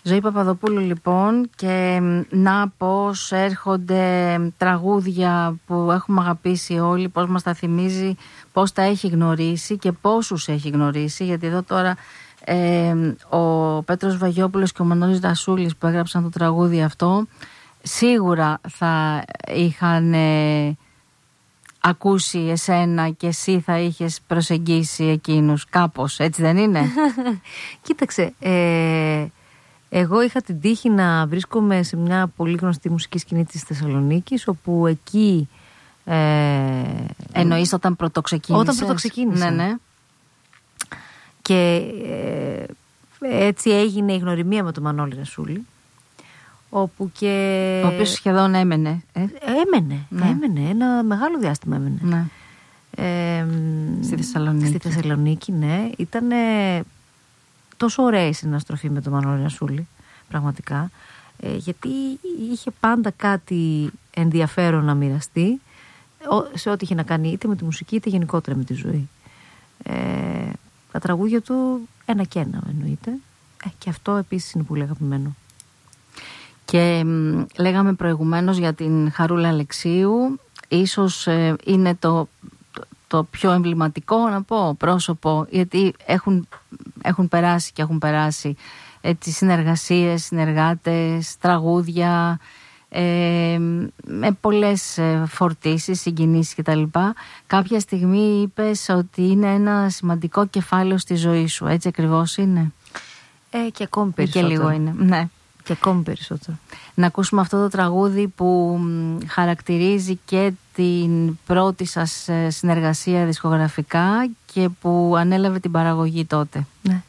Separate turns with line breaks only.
Ζωή Παπαδοπούλου λοιπόν, και να πώς έρχονται τραγούδια που έχουμε αγαπήσει όλοι, πώς μας τα θυμίζει, πώς τα έχει γνωρίσει και πόσους έχει γνωρίσει, γιατί εδώ τώρα ο Πέτρος Βαγιόπουλος και ο Μανώλης Δασούλης που έγραψαν το τραγούδι αυτό σίγουρα θα είχαν ακούσει εσένα και εσύ θα είχες προσεγγίσει εκείνους κάπως, έτσι δεν είναι?
Κοίταξε, εγώ είχα την τύχη να βρίσκομαι σε μια πολύ γνωστή μουσική σκηνή της Θεσσαλονίκης, όπου εκεί...
Εννοείς όταν πρωτοξεκίνησες?
Όταν πρωτοξεκίνησα.
Ναι.
Και έτσι έγινε η γνωριμία με τον Μανώλη Δασούλη, όπου και...
Ο οποίος σχεδόν έμενε.
Έμενε, ένα μεγάλο διάστημα έμενε.
Ναι. Στη
Θεσσαλονίκη, ναι. Ήταν τόσο ωραία η συναστροφή με τον Μανώλη Δασούλη, πραγματικά, γιατί είχε πάντα κάτι ενδιαφέρον να μοιραστεί σε ό,τι είχε να κάνει είτε με τη μουσική είτε γενικότερα με τη ζωή. Τα τραγούδια του ένα και ένα εννοείται, και αυτό επίσης είναι πολύ αγαπημένο.
Και λέγαμε προηγουμένως για την Χαρούλα Αλεξίου, ίσως είναι το πιο εμβληματικό, να πω, πρόσωπο, γιατί έχουν περάσει και έχουν περάσει έτσι, συνεργασίες, συνεργάτες, τραγούδια, με πολλές φορτίσεις, συγκινήσεις κτλ. Κάποια στιγμή είπες ότι είναι ένα σημαντικό κεφάλαιο στη ζωή σου, έτσι ακριβώς είναι?
Και ακόμη περισσότερο.
Και λίγο είναι, ναι.
Και ακόμη περισσότερο.
Να ακούσουμε αυτό το τραγούδι που χαρακτηρίζει και την πρώτη σας συνεργασία δισκογραφικά και που ανέλαβε την παραγωγή τότε.
Ναι.